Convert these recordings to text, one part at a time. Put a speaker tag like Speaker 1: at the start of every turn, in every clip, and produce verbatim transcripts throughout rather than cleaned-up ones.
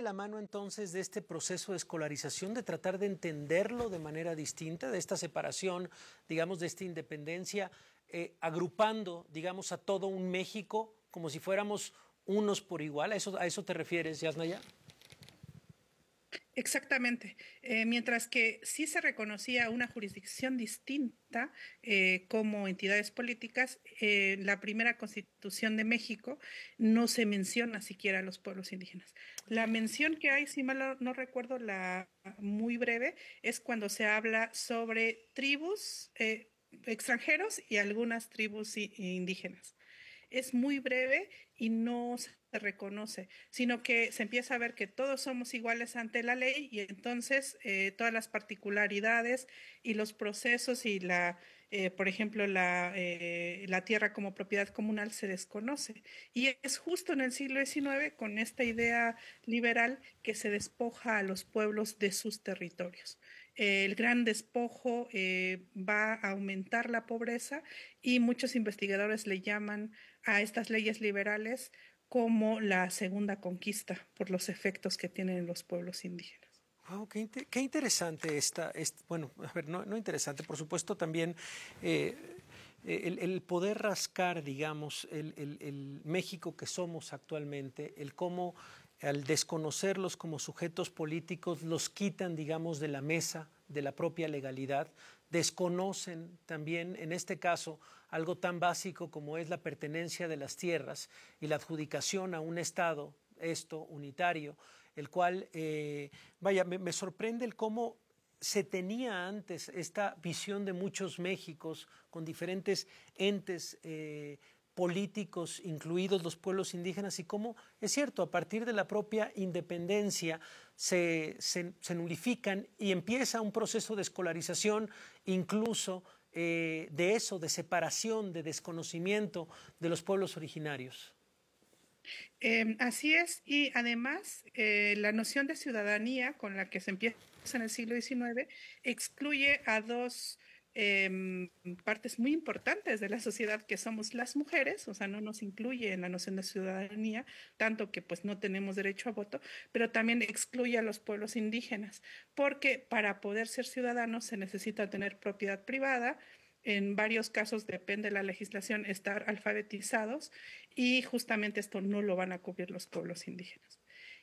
Speaker 1: la mano entonces de este proceso de escolarización, de tratar de entenderlo de manera distinta, de esta separación, digamos, de esta independencia, eh, agrupando, digamos, a todo un México como si fuéramos unos por igual? ¿A eso, a eso te refieres, Yasnaya?
Speaker 2: Exactamente. Eh, mientras que sí se reconocía una jurisdicción distinta eh, como entidades políticas, eh, la primera Constitución de México no se menciona siquiera a los pueblos indígenas. La mención que hay, si mal no no recuerdo, la muy breve, es cuando se habla sobre tribus eh, extranjeros y algunas tribus i- indígenas. Es muy breve y no se reconoce, sino que se empieza a ver que todos somos iguales ante la ley y entonces eh, todas las particularidades y los procesos y la, eh, por ejemplo, la, eh, la tierra como propiedad comunal se desconoce. Y es justo en el siglo diecinueve con esta idea liberal que se despoja a los pueblos de sus territorios. El gran despojo eh, va a aumentar la pobreza y muchos investigadores le llaman a estas leyes liberales como la segunda conquista por los efectos que tienen en los pueblos indígenas.
Speaker 1: Wow, qué, inte- qué interesante esta, esta, bueno, a ver, no, no interesante, por supuesto también eh, el, el poder rascar, digamos, el, el, el México que somos actualmente, el cómo al desconocerlos como sujetos políticos los quitan, digamos, de la mesa de la propia legalidad, desconocen también, en este caso, algo tan básico como es la pertenencia de las tierras y la adjudicación a un Estado, esto, unitario, el cual, eh, vaya, me, me sorprende el cómo se tenía antes esta visión de muchos Méxicos con diferentes entes eh, políticos, incluidos los pueblos indígenas, y cómo, es cierto, a partir de la propia independencia se, se, se nulifican y empieza un proceso de escolarización, incluso eh, de eso, de separación, de desconocimiento de los pueblos originarios.
Speaker 2: Eh, así es, y además eh, la noción de ciudadanía con la que se empieza en el siglo diecinueve excluye a dos em, partes muy importantes de la sociedad que somos las mujeres, o sea, no nos incluye en la noción de ciudadanía, tanto que pues no tenemos derecho a voto, pero también excluye a los pueblos indígenas, porque para poder ser ciudadanos se necesita tener propiedad privada. En varios casos depende de la legislación estar alfabetizados y justamente esto no lo van a cubrir los pueblos indígenas.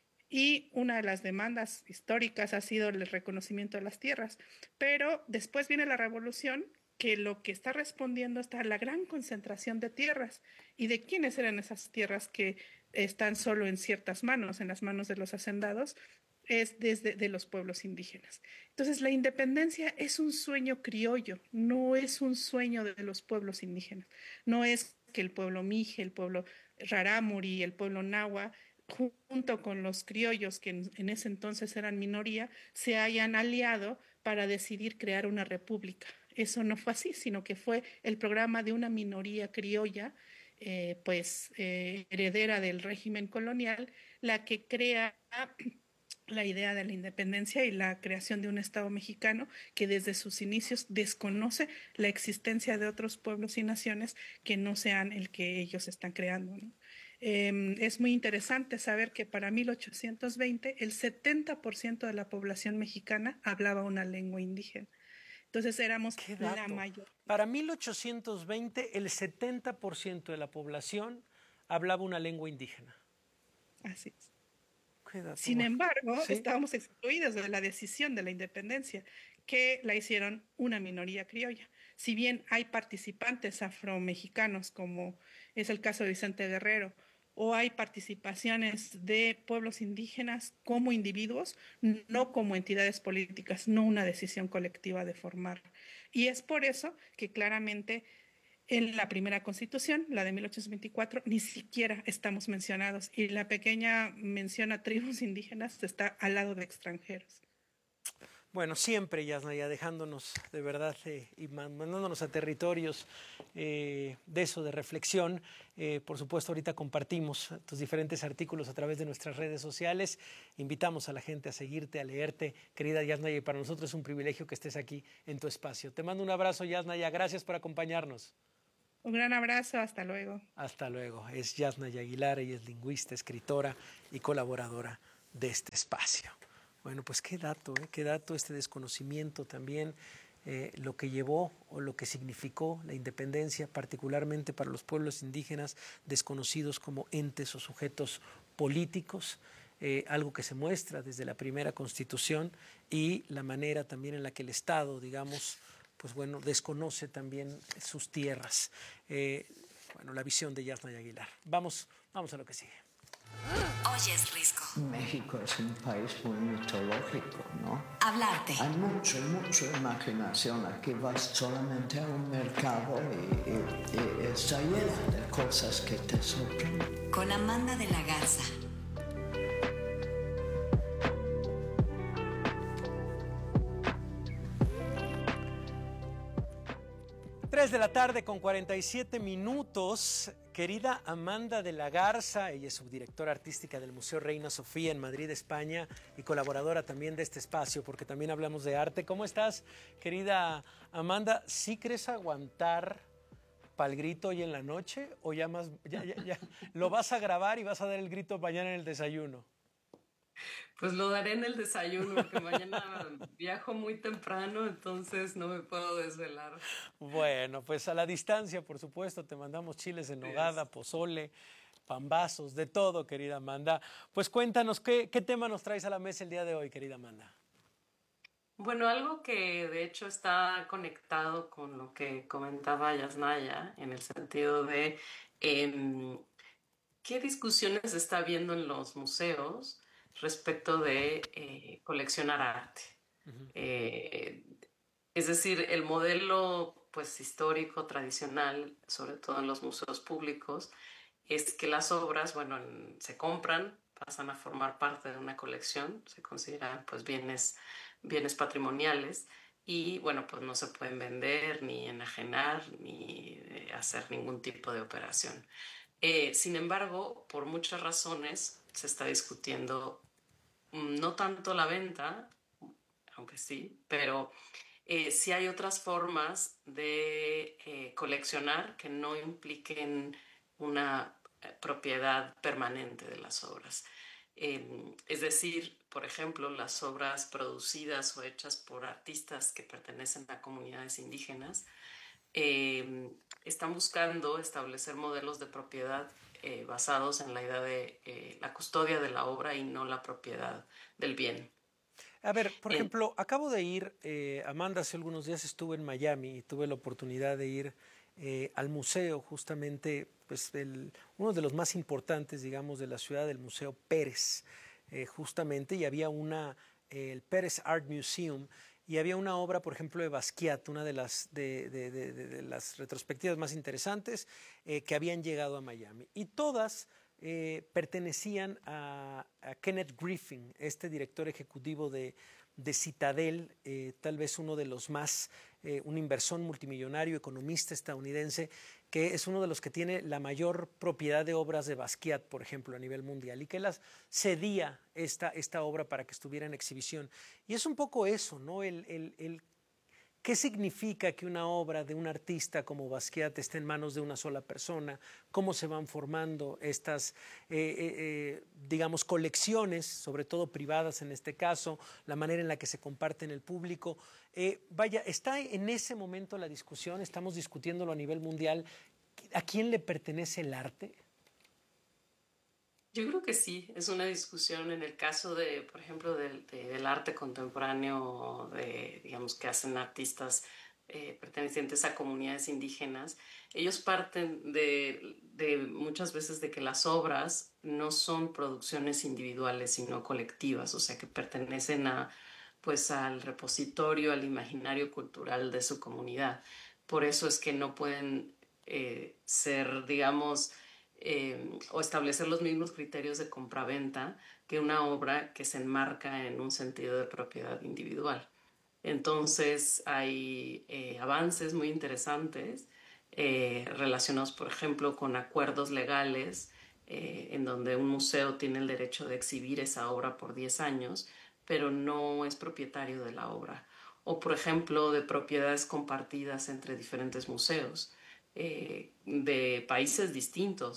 Speaker 2: Y una de las demandas históricas ha sido el reconocimiento de las tierras, pero después viene la revolución que lo que está respondiendo está la gran concentración de tierras y de quiénes eran esas tierras que están solo en ciertas manos, en las manos de los hacendados, es desde de los pueblos indígenas. Entonces, la independencia es un sueño criollo, no es un sueño de los pueblos indígenas. No es que el pueblo Mije, el pueblo Rarámuri, el pueblo Nahua, junto con los criollos, que en, en ese entonces eran minoría, se hayan aliado para decidir crear una república. Eso no fue así, sino que fue el programa de una minoría criolla, eh, pues eh, heredera del régimen colonial, la que crea la idea de la independencia y la creación de un Estado mexicano que desde sus inicios desconoce la existencia de otros pueblos y naciones que no sean el que ellos están creando, ¿no? Eh, es muy interesante saber que para mil ochocientos veinte el setenta por ciento de la población mexicana hablaba una lengua indígena. Entonces éramos
Speaker 1: ¿Qué
Speaker 2: la
Speaker 1: dato?
Speaker 2: mayoría.
Speaker 1: Para mil ochocientos veinte, el setenta por ciento de la población hablaba una lengua indígena.
Speaker 2: Así es.
Speaker 1: ¿Qué dato?
Speaker 2: Sin embargo,
Speaker 1: Sí.
Speaker 2: estábamos excluidos de la decisión de la independencia, que la hicieron una minoría criolla. Si bien hay participantes afromexicanos, como es el caso de Vicente Guerrero, o hay participaciones de pueblos indígenas como individuos, no como entidades políticas, no una decisión colectiva de formar. Y es por eso que claramente en la primera constitución, la de mil ochocientos veinticuatro, ni siquiera estamos mencionados y la pequeña mención a tribus indígenas está al lado de extranjeros.
Speaker 1: Bueno, siempre, Yasnaya, dejándonos de verdad eh, y mandándonos a territorios eh, de eso, de reflexión. Eh, por supuesto, ahorita compartimos tus diferentes artículos a través de nuestras redes sociales. Invitamos a la gente a seguirte, a leerte. Querida Yasnaya, y para nosotros es un privilegio que estés aquí en tu espacio. Te mando un abrazo, Yasnaya. Gracias por acompañarnos.
Speaker 2: Un gran abrazo, hasta luego.
Speaker 1: Hasta luego. Es Yasnaya Aguilar, ella es lingüista, escritora y colaboradora de este espacio. Bueno, pues qué dato, ¿eh? Qué dato este desconocimiento también, eh, lo que llevó o lo que significó la independencia, particularmente para los pueblos indígenas desconocidos como entes o sujetos políticos, eh, algo que se muestra desde la primera Constitución y la manera también en la que el Estado, digamos, pues bueno, desconoce también sus tierras. Eh, bueno, la visión de Yasnaya Aguilar. Vamos, vamos a lo que sigue.
Speaker 3: Oyes Risco.
Speaker 4: México es un país muy mitológico, ¿no?
Speaker 3: Hablarte.
Speaker 4: Hay mucho, mucha imaginación. Aquí vas solamente a un mercado y, y, y está llena de cosas que te sorprenden.
Speaker 3: Con Amanda de la Garza.
Speaker 1: tres de la tarde con cuarenta y siete minutos. Querida Amanda de la Garza, ella es subdirectora artística del Museo Reina Sofía en Madrid, España, y colaboradora también de este espacio, porque también hablamos de arte. ¿Cómo estás, querida Amanda? ¿Sí crees aguantar para el grito hoy en la noche? ¿O ya más, ya, ya, ya lo vas a grabar y vas a dar el grito mañana en el desayuno?
Speaker 5: Pues lo daré en el desayuno, porque mañana viajo muy temprano, entonces no me puedo desvelar.
Speaker 1: Bueno, pues a la distancia, por supuesto, te mandamos chiles en nogada, pozole, pambazos, de todo, querida Amanda. Pues cuéntanos, ¿qué, qué tema nos traes a la mesa el día de hoy, querida Amanda?
Speaker 5: Bueno, algo que de hecho está conectado con lo que comentaba Yasnaya, en el sentido de eh, qué discusiones se está habiendo en los museos respecto de eh, coleccionar arte. Uh-huh. eh, es decir, el modelo pues, histórico, tradicional, sobre todo en los museos públicos, es que las obras, bueno, en, se compran, pasan a formar parte de una colección, se consideran pues, bienes, bienes patrimoniales y, bueno, pues no se pueden vender, ni enajenar, ni eh, hacer ningún tipo de operación. Eh, sin embargo, por muchas razones se está discutiendo no tanto la venta, aunque sí, pero eh, sí hay otras formas de eh, coleccionar que no impliquen una eh, propiedad permanente de las obras. Eh, es decir, por ejemplo, las obras producidas o hechas por artistas que pertenecen a comunidades indígenas eh, están buscando establecer modelos de propiedad Eh, basados en la idea de eh, la custodia de la obra y no la propiedad del bien.
Speaker 1: A ver, por eh, ejemplo, acabo de ir, eh, Amanda, hace algunos días estuve en Miami y tuve la oportunidad de ir eh, al museo, justamente, pues el, uno de los más importantes, digamos, de la ciudad, del Museo Pérez, eh, justamente, y había una, eh, el Pérez Art Museum, y había una obra, por ejemplo, de Basquiat, una de las, de, de, de, de, de las retrospectivas más interesantes eh, que habían llegado a Miami. Y todas eh, pertenecían a, a Kenneth Griffin, este director ejecutivo de, de Citadel, eh, tal vez uno de los más, eh, un inversor multimillonario, economista estadounidense, que es uno de los que tiene la mayor propiedad de obras de Basquiat, por ejemplo, a nivel mundial, y que las cedía esta, esta obra para que estuviera en exhibición. Y es un poco eso, ¿no? El, el, el, ¿qué significa que una obra de un artista como Basquiat esté en manos de una sola persona? ¿Cómo se van formando estas, eh, eh, digamos, colecciones, sobre todo privadas en este caso, la manera en la que se comparte en el público? Eh, vaya, está en ese momento la discusión, estamos discutiéndolo a nivel mundial. ¿A quién le pertenece el arte?
Speaker 5: Yo creo que sí, es una discusión en el caso de, por ejemplo, del, de, del arte contemporáneo, de, digamos, que hacen artistas eh, pertenecientes a comunidades indígenas. Ellos parten de, de muchas veces de que las obras no son producciones individuales, sino colectivas, o sea, que pertenecen a, pues, al repositorio, al imaginario cultural de su comunidad. Por eso es que no pueden eh, ser, digamos, Eh, o establecer los mismos criterios de compraventa que una obra que se enmarca en un sentido de propiedad individual. Entonces hay eh, avances muy interesantes eh, relacionados, por ejemplo, con acuerdos legales eh, en donde un museo tiene el derecho de exhibir esa obra por diez años, pero no es propietario de la obra. O, por ejemplo, de propiedades compartidas entre diferentes museos. Eh, de países distintos,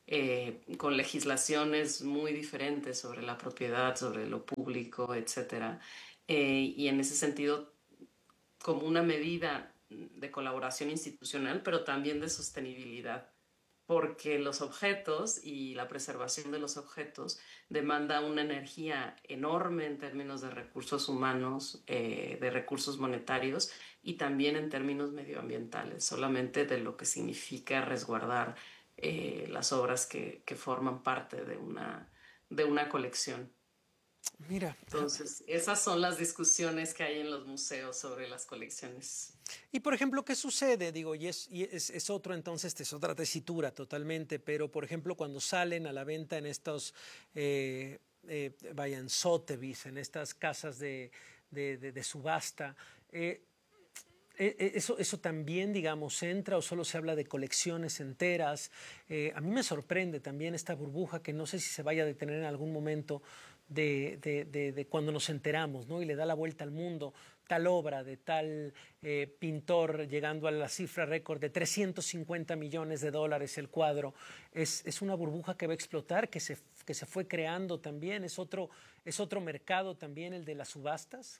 Speaker 5: eh, con legislaciones muy diferentes sobre la propiedad, sobre lo público, etcétera. Eh, y en ese sentido, como una medida de colaboración institucional, pero también de sostenibilidad, porque los objetos y la preservación de los objetos demanda una energía enorme en términos de recursos humanos, eh, de recursos monetarios y también en términos medioambientales, solamente de lo que significa resguardar eh, las obras que, que forman parte de una, de una colección.
Speaker 1: Mira.
Speaker 5: Entonces, esas son las discusiones que hay en los museos sobre las colecciones.
Speaker 1: Y por ejemplo, ¿qué sucede? Digo, y es, y es, es otro entonces, es otra tesitura totalmente, pero por ejemplo, cuando salen a la venta en estos, eh, eh, vaya, en Sotheby's, en estas casas de, de, de, de subasta, eh, Eso, eso también, digamos, entra o solo se habla de colecciones enteras. Eh, a mí me sorprende también esta burbuja que no sé si se vaya a detener en algún momento de, de, de, de cuando nos enteramos, ¿no? Y le da la vuelta al mundo tal obra de tal eh, pintor llegando a la cifra récord de trescientos cincuenta millones de dólares el cuadro. Es, es una burbuja que va a explotar, que se, que se fue creando también. Es otro, es otro mercado también el de las subastas.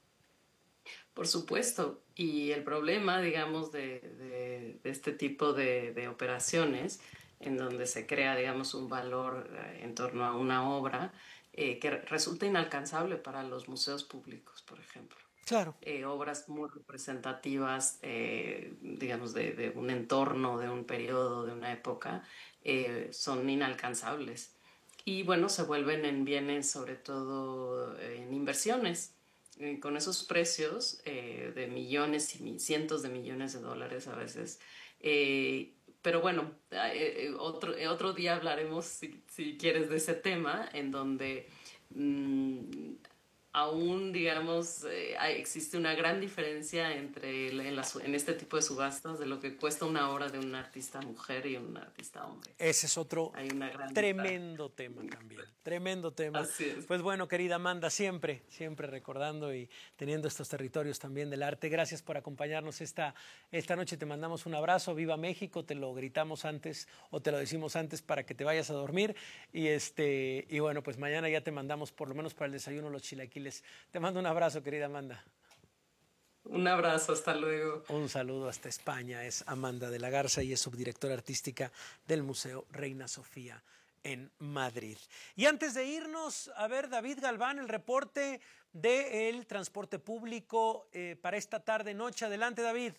Speaker 5: Por supuesto, y el problema, digamos, de, de, de este tipo de, de operaciones, en donde se crea, digamos, un valor eh, en torno a una obra eh, que resulta inalcanzable para los museos públicos, por ejemplo.
Speaker 1: Claro.
Speaker 5: Eh, obras muy representativas, eh, digamos, de, de un entorno, de un periodo, de una época, eh, son inalcanzables. Y bueno, se vuelven en bienes, sobre todo en inversiones. Eh, con esos precios eh, de millones y cientos de millones de dólares a veces. Eh, pero bueno, eh, otro, otro día hablaremos, si, si quieres, de ese tema, en donde mmm, aún, digamos, eh, hay, existe una gran diferencia entre en, la, en este tipo de subastas de lo que cuesta una obra de un artista mujer y un artista hombre.
Speaker 1: Ese es otro
Speaker 5: hay una gran
Speaker 1: tremendo tema también, tremendo tema.
Speaker 5: Así es.
Speaker 1: Pues bueno, querida Amanda, siempre, siempre recordando y teniendo estos territorios también del arte. Gracias por acompañarnos esta, esta noche. Te mandamos un abrazo. Viva México, te lo gritamos antes o te lo decimos antes para que te vayas a dormir. Y, este, y bueno, pues mañana ya te mandamos por lo menos para el desayuno los chilaquiles. Te mando un abrazo, querida Amanda.
Speaker 5: Un abrazo, hasta luego.
Speaker 1: Un saludo hasta España. Es Amanda de la Garza y es subdirectora artística del Museo Reina Sofía en Madrid. Y antes de irnos, a ver, David Galván, el reporte del transporte público eh, para esta tarde-noche. Adelante, David.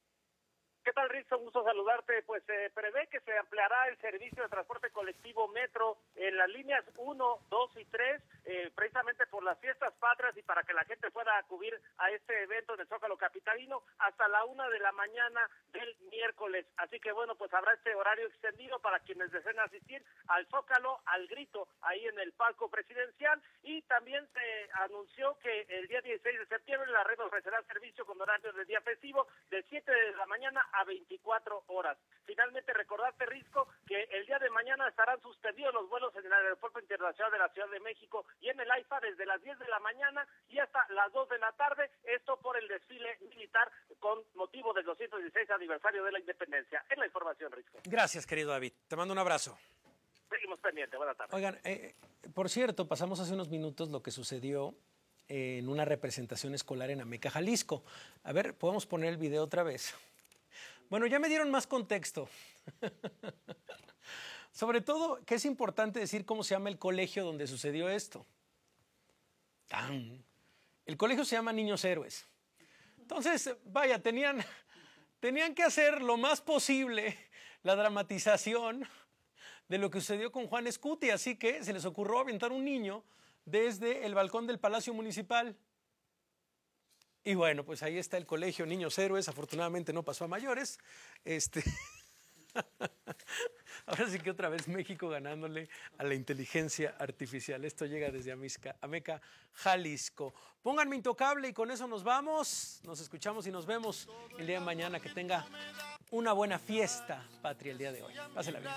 Speaker 6: ¿Qué tal, Rizo? Un gusto saludarte. Pues se eh, prevé que se ampliará el servicio de transporte colectivo Metro en las líneas uno, dos y tres, eh, precisamente por las fiestas patrias y para que la gente pueda acudir a este evento en el Zócalo capitalino hasta la una de la mañana del miércoles. Así que bueno, pues habrá este horario extendido para quienes deseen asistir al Zócalo, al Grito, ahí en el palco presidencial. Y también se anunció que el día dieciséis de septiembre la red ofrecerá servicio con horarios de día festivo de siete de la mañana a veinticuatro horas. Finalmente, recordarte, Risco, que el día de mañana estarán suspendidos los vuelos en el Aeropuerto Internacional de la Ciudad de México y en el AIFA desde las diez de la mañana y hasta las dos de la tarde, esto por el desfile militar con motivo del doscientos dieciséis aniversario de la independencia. Es la información, Risco.
Speaker 1: Gracias, querido David. Te mando un abrazo.
Speaker 6: Seguimos pendientes. Buenas tardes.
Speaker 1: Oigan, eh, por cierto, pasamos hace unos minutos lo que sucedió en una representación escolar en Ameca, Jalisco. A ver, ¿podemos poner el video otra vez? Bueno, ya me dieron más contexto. Sobre todo, que es importante decir cómo se llama el colegio donde sucedió esto. ¡Tan! El colegio se llama Niños Héroes. Entonces, vaya, tenían, tenían que hacer lo más posible la dramatización de lo que sucedió con Juan Escuti, así que se les ocurrió aventar un niño desde el balcón del Palacio Municipal. Y bueno, pues ahí está el colegio Niños Héroes. Afortunadamente no pasó a mayores. Este... Ahora sí que otra vez México ganándole a la inteligencia artificial. Esto llega desde Amisca, Ameca, Jalisco. Pónganme Intocable y con eso nos vamos. Nos escuchamos y nos vemos el día de mañana. Que tenga una buena fiesta patria el día de hoy. Pásela bien.